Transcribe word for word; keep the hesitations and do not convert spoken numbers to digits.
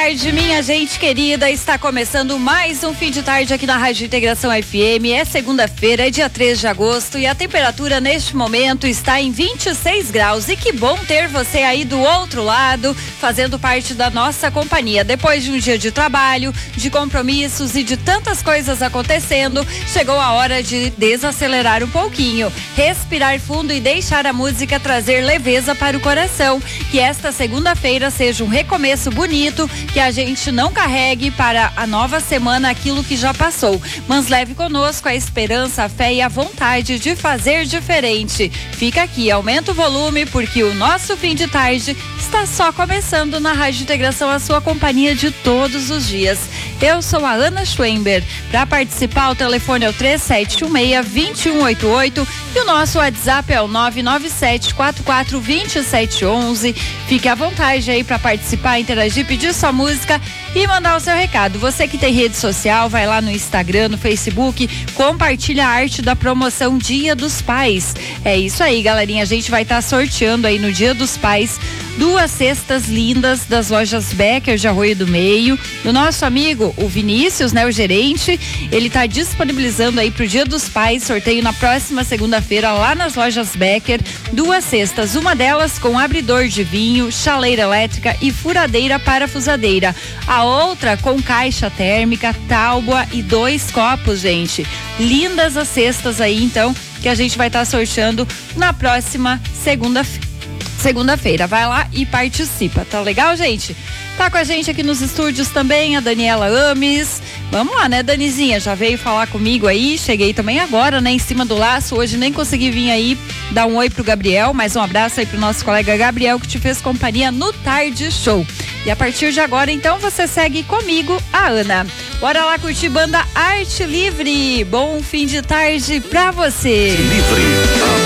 tarde, minha gente querida. Está começando mais um fim de tarde aqui na Rádio Integração F M. É segunda-feira, é dia três de agosto e a temperatura neste momento está em vinte e seis graus. E que bom ter você aí do outro lado, fazendo parte da nossa companhia. Depois de um dia de trabalho, de compromissos e de tantas coisas acontecendo, chegou a hora de desacelerar um pouquinho, respirar fundo e deixar a música trazer leveza para o coração. Que esta segunda-feira seja um recomeço bonito, que a gente não carregue para a nova semana aquilo que já passou, mas leve conosco a esperança, a fé e a vontade de fazer diferente. Fica aqui, aumenta o volume, porque o nosso fim de tarde está só começando na Rádio Integração, a sua companhia de todos os dias. Eu sou a Ana Schwember. Para participar, o telefone é o três sete um seis, dois um oito oito e o nosso WhatsApp é o nove nove sete, quatro quatro dois sete um um. Fique à vontade aí para participar, interagir, pedir sua música e mandar o seu recado. Você que tem rede social, vai lá no Instagram, no Facebook, compartilha a arte da promoção Dia dos Pais. É isso aí, galerinha. A gente vai estar tá sorteando aí no Dia dos Pais duas cestas lindas das lojas Becker de Arroio do Meio. Do nosso amigo, o Vinícius, né, o gerente, ele tá disponibilizando aí pro Dia dos Pais, sorteio na próxima segunda-feira lá nas lojas Becker, duas cestas, uma delas com abridor de vinho, chaleira elétrica e furadeira parafusadeira. A outra com caixa térmica, tábua e dois copos, gente. Lindas as cestas aí, então, que a gente vai estar tá sorteando na próxima segunda-feira. Segunda-feira, vai lá e participa, tá legal, gente? Tá com a gente aqui nos estúdios também a Daniela Ames. Vamos lá, né, Danizinha? Já veio falar comigo aí, cheguei também agora, né, em cima do laço. Hoje nem consegui vir aí dar um oi pro Gabriel, mas um abraço aí pro nosso colega Gabriel, que te fez companhia no Tarde Show. E a partir de agora, então, você segue comigo, a Ana. Bora lá curtir banda Arte Livre. Bom fim de tarde pra você. Livre.